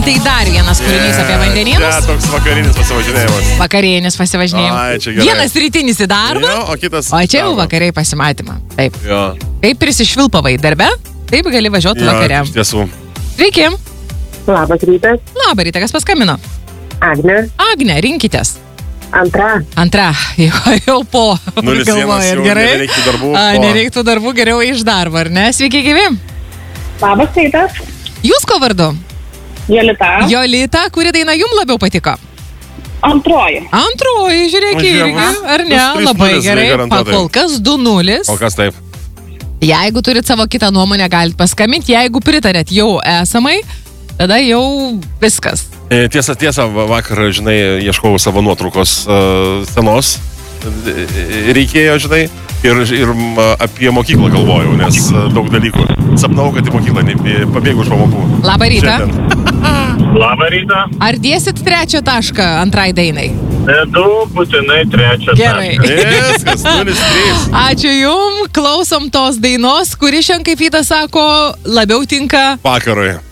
tai dar vienas kūrinys apie vandenynus. Ne, toks vakarinis pasivažinėjimas. Vakarinis pasivažinėjimas. Ai, čia gerai. Vienas rytinis į darbą, Jo, o kitas... o čia jau vakariai pasimatymą. Taip. Jo. Kaip prisišvilpavai darbe, taip gali važiuoti vakare. Iš tiesų. Sveiki. Labas rytas. Labą rytą, kas paskambino? Agnė. Agnė, rinkitės. Antra. Jau po. 0-1 Galvojat, jau gerai? nereiktų darbų. Nereiktų darbų, geriau iš darbo, ar ne? Sveiki, gyvi. Labas rytas. Jūs ko vardu? Jolita. Jolita, kuri daina jums labiau patiko? Antroji. Antroji, žiūrėk, irgi, ar ne? Plus 3-0 Labai gerai. garantuotai. Kol kas 2-0. O kas taip? Jeigu turit savo kitą nuomonę, galite paskambinti. Jeigu pritarėt jau esamai, tada jau viskas. Tiesa, vakar, žinai, ieškojau savo nuotraukos senos. Reikėjo, žinai, ir apie mokyklą galvojau, nes daug dalykų. Sapnau, kad į mokyklą pabėgau iš pamokų. Labą rytą. Labą rytą. Ar dėsit 3 tašką antrai dainai? Du, būtinai 3. Gerai. Viskas, 0-3. Ačiū jum, klausom tos dainos, kuri šiandien, kaip Vytas sako, labiau tinka Vakarui.